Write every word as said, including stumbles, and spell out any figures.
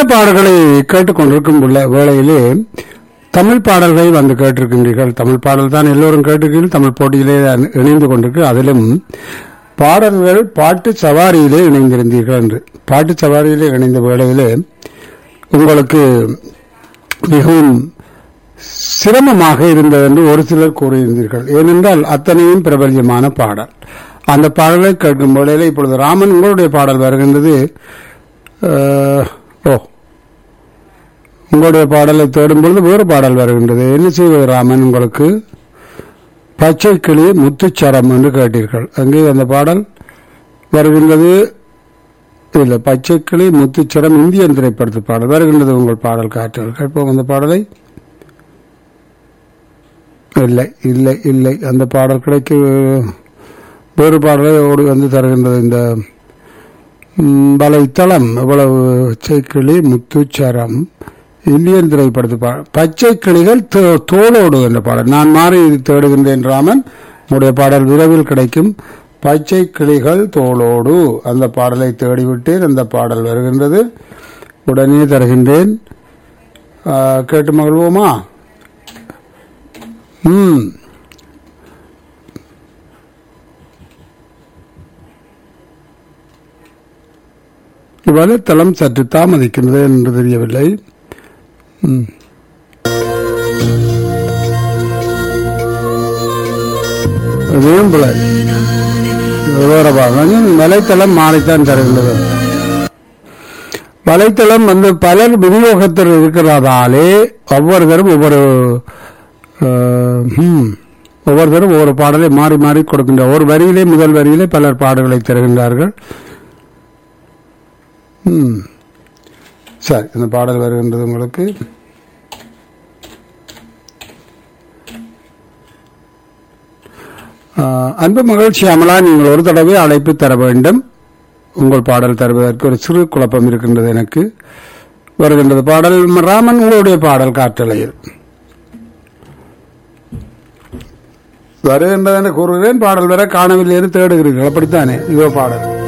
இனிமையான பாடல்களை கேட்டுக்கொண்டிருக்கும் உள்ள வேளையிலே தமிழ் பாடல்களை வந்து கேட்டிருக்கின்றீர்கள். தமிழ் பாடல் தான் எல்லோரும் கேட்டிருக்கீர்கள். தமிழ் போட்டியிலே இணைந்து கொண்டிருக்கு. அதிலும் பாடல்கள் பாட்டு சவாரியிலே இணைந்திருந்தீர்கள் என்று பாட்டு சவாரியிலே இணைந்த வேளையிலே உங்களுக்கு மிகவும் சிரமமாக இருந்தது என்று ஒரு சிலர் கூறியிருந்தீர்கள். ஏனென்றால் அத்தனையும் பிரபல்யமான பாடல். அந்த பாடலை கேட்கும் வேளையிலே இப்பொழுது ராமன் உங்களுடைய பாடல் வருகின்றது. ஓ, உங்களுடைய பாடலை தேடும் பொழுது வேறு பாடல் வருகின்றது. என்ன செய்வது ராமன்? உங்களுக்கு பச்சை கிளி முத்துச்சரம் என்று கேட்டீர்கள். அங்கே அந்த பாடல் வருகின்றது. இல்லை, பச்சை கிளி முத்துச்சரம் இந்தியன் திரைப்படத்து பாடல் வருகின்றது. உங்கள் பாடல் காற்றல் கேட்போம். அந்த பாடலை இல்லை இல்லை இல்லை அந்த பாடல் கிடைக்க வேறு பாடலை ஓடி வந்து தருகின்றது. இந்த வலைத்தளம் எவ்வளவு பச்சை கிளி முத்துச்சரம் இந்தியன் திரைப்படத்து பாடல். பச்சை கிளிகள் தோளோடு என்ற பாடல். நான் மாறி தேடுகின்றேன் ராமன். உங்களுடைய பாடல் விரைவில் கிடைக்கும். பச்சை கிளிகள் தோளோடு அந்த பாடலை தேடிவிட்டேன். அந்த பாடல் வருகின்றது. உடனே தருகின்றேன். கேட்டு மகிழ்வோமா? ம் வலைத்தளம் சற்று தாமதிக்கின்றது என்று தெரியவில்லை. வலைத்தளம் மாறித்தான் தருகின்றது. வலைத்தளம் வந்து பலர் விநியோகத்தில் இருக்கிறதாலே ஒவ்வொருத்தரும் ஒவ்வொரு ஒவ்வொருத்தரும் ஒவ்வொரு பாடலை மாறி மாறி கொடுக்கின்ற ஒரு வரியிலே முதல் வரியிலே பலர் பாடல்களை தருகின்றார்கள். ம் சரி, இந்த பாடல் வருகின்றது உங்களுக்கு. அன்பு மகிழ்ச்சி அமலா, நீங்கள் ஒரு தடவை அழைப்பு தர வேண்டும். உங்கள் பாடல் தருவதற்கு ஒரு சிறு குழப்பம் இருக்கின்றது எனக்கு. வருகின்றது பாடல். ராமன், உங்களுடைய பாடல் காற்றலையில் வருகின்றது என்று கூறுகிறேன். பாடல் வர காணவில்லை என்று தேடுகிறீர்கள். அப்படித்தானே? இதோ பாடல்.